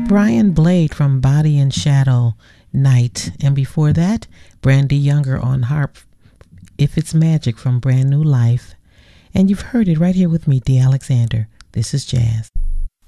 Brian Blade from Body and Shadow, Night. And before that, Brandy Younger on harp, If It's Magic from Brand New Life. And you've heard it right here with me, D. Alexander. This is Jazz.